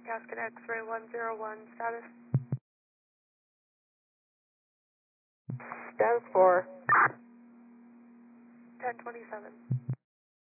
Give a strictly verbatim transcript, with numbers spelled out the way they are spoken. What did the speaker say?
Casket X-ray one zero one, status? Status for ten twenty-seven.